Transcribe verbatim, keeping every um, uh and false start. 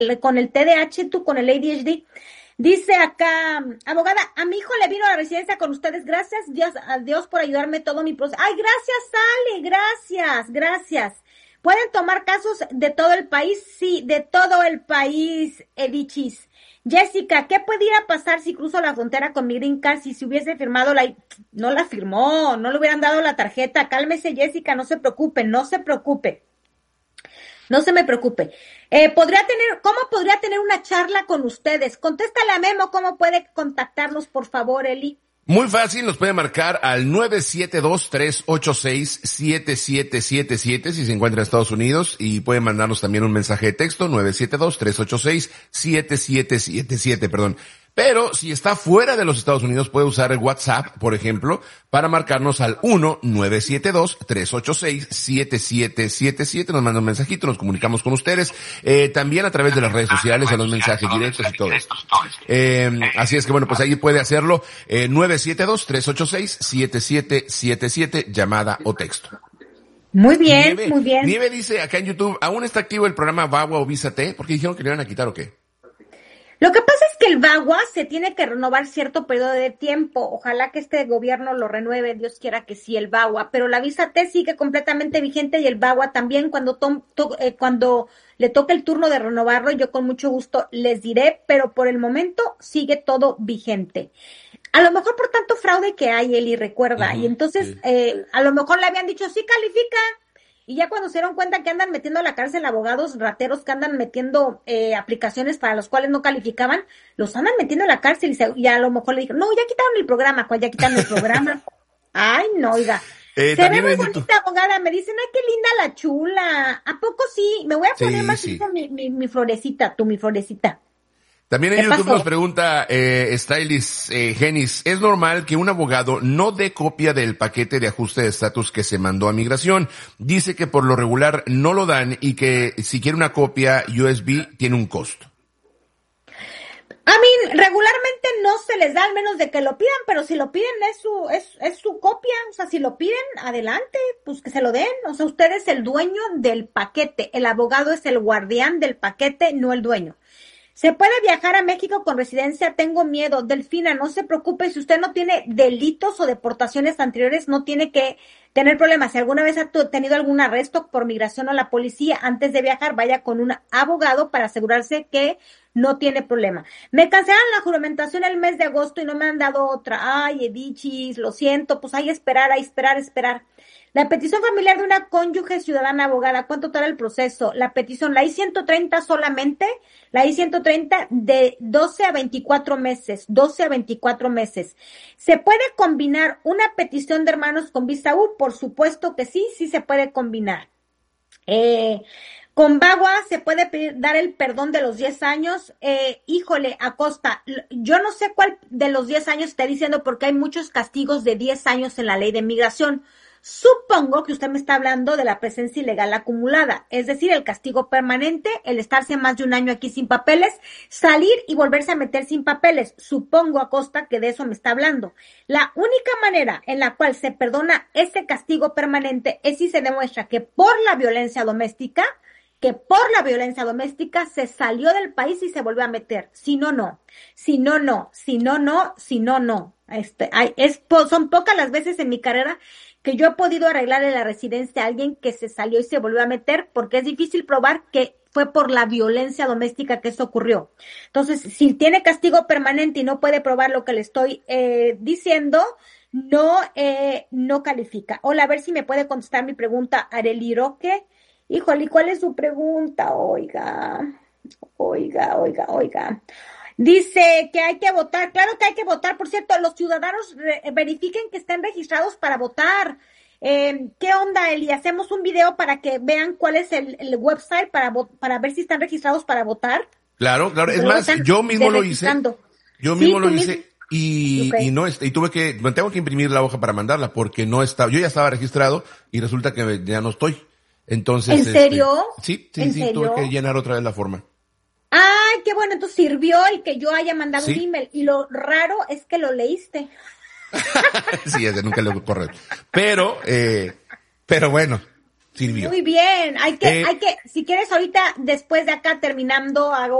con el T D A H, tú con el A D H D. Dice acá, abogada, a mi hijo le vino a la residencia con ustedes, gracias Dios, a Dios por ayudarme todo mi proceso. Ay, gracias, Ale, gracias, gracias. ¿Pueden tomar casos de todo el país? Sí, de todo el país, Edichis. Jessica, ¿qué pudiera pasar si cruzo la frontera con mi green card si se hubiese firmado la... No la firmó, no le hubieran dado la tarjeta. Cálmese, Jessica, no se preocupe, no se preocupe. No se me preocupe. Eh, podría tener, ¿cómo podría tener una charla con ustedes? Contéstale a Memo, ¿cómo puede contactarnos, por favor, Eli? Muy fácil, nos puede marcar al nueve siete dos, tres ocho seis, siete siete siete siete si se encuentra en Estados Unidos, y puede mandarnos también un mensaje de texto, nueve siete dos, tres ocho seis, siete siete siete siete, perdón. Pero si está fuera de los Estados Unidos, puede usar el WhatsApp, por ejemplo, para marcarnos al uno nueve siete dos, tres ocho seis, siete siete siete siete. Nos manda un mensajito, nos comunicamos con ustedes. Eh, también a través de las redes sociales, a los mensajes directos y todo esto. Eh, así es que bueno, pues ahí puede hacerlo. Eh, nueve siete dos, tres ocho seis, siete siete siete siete, llamada o texto. Muy bien, Nieve, muy bien. Nieve dice acá en YouTube, ¿aún está activo el programa VAWA o Visa T? Porque dijeron que le iban a quitar o qué. Lo que pasa es que el VAWA se tiene que renovar cierto periodo de tiempo. Ojalá que este gobierno lo renueve, Dios quiera que sí, el VAWA. Pero la Visa T sigue completamente vigente y el VAWA también. Cuando to, to, eh, cuando le toque el turno de renovarlo, yo con mucho gusto les diré, pero por el momento sigue todo vigente. A lo mejor por tanto fraude que hay, Eli, recuerda. Uh-huh, y entonces, sí. eh, a lo mejor le habían dicho, sí califica. Y ya cuando se dieron cuenta que andan metiendo a la cárcel abogados rateros que andan metiendo eh, aplicaciones para los cuales no calificaban, los andan metiendo a la cárcel y, se, y a lo mejor le dijeron, no, ya quitaron el programa. ¿Cuál ya quitaron el programa? Ay, no, oiga. Eh, se ve muy bonita, tu... abogada. Me dicen, ay, qué linda la chula. ¿A poco sí? Me voy a poner sí, más sí. Mi, mi, mi florecita, tú, mi florecita. También en YouTube pasó? Nos pregunta eh, Stylis eh, Genis, ¿es normal que un abogado no dé copia del paquete de ajuste de estatus que se mandó a migración? Dice que por lo regular no lo dan y que si quiere una copia U S B tiene un costo. A mí regularmente no se les da al menos de que lo pidan, pero si lo piden es su es es su copia, o sea, si lo piden, adelante, pues que se lo den. O sea, usted es el dueño del paquete, el abogado es el guardián del paquete, no el dueño. ¿Se puede viajar a México con residencia? Tengo miedo. Delfina, no se preocupe. Si usted no tiene delitos o deportaciones anteriores, no tiene que tener problemas. Si alguna vez ha tenido algún arresto por migración o la policía, antes de viajar, vaya con un abogado para asegurarse que no tiene problema. Me cancelaron la juramentación el mes de agosto y no me han dado otra. Ay, Edichis, lo siento. Pues hay que esperar, hay que esperar, esperar. La petición familiar de una cónyuge ciudadana abogada, ¿cuánto tarda el proceso? La petición, la I ciento treinta solamente, la I ciento treinta de doce a veinticuatro meses, doce a veinticuatro meses. ¿Se puede combinar una petición de hermanos con visa U? Por supuesto que sí, sí se puede combinar. Eh, con VAWA se puede pedir, dar el perdón de los diez años. Eh, híjole, Acosta, yo no sé cuál de los diez años está diciendo porque hay muchos castigos de diez años en la ley de migración. Supongo que usted me está hablando de la presencia ilegal acumulada, es decir, el castigo permanente, el estarse más de un año aquí sin papeles, salir y volverse a meter sin papeles. Supongo, Acosta, que de eso me está hablando. La única manera en la cual se perdona ese castigo permanente es si se demuestra que por la violencia doméstica, que por la violencia doméstica se salió del país y se volvió a meter. Si no, no. Si no, no. Si no, no. Si no, no. Este, hay, es, son pocas las veces en mi carrera que yo he podido arreglarle la residencia a alguien que se salió y se volvió a meter, porque es difícil probar que fue por la violencia doméstica que eso ocurrió. Entonces, si tiene castigo permanente y no puede probar lo que le estoy eh, diciendo, no eh, no califica. Hola, a ver si me puede contestar mi pregunta, Arely Roque. Híjole, ¿cuál es su pregunta? Oiga, oiga, oiga, oiga. Dice que hay que votar. Claro que hay que votar. Por cierto, los ciudadanos re- verifiquen que estén registrados para votar. Eh, ¿Qué onda, Eli? Hacemos un video para que vean cuál es el, el website para vo- para ver si están registrados para votar. Claro, claro. Es más, yo mismo lo hice. Yo mismo lo hice y, okay. y no y tuve que, me tengo que imprimir la hoja para mandarla porque no estaba, yo ya estaba registrado y resulta que ya no estoy. Entonces, ¿en serio? Este, sí, sí, ¿En sí, serio? tuve que llenar otra vez la forma. Ay, qué bueno, entonces sirvió el que yo haya mandado ¿Sí? un email. Y lo raro es que lo leíste. Sí, ese nunca lo correcto. Pero, eh, pero bueno, Sirvió. Muy bien, hay que, Eh, hay que, si quieres ahorita, después de acá terminando, hago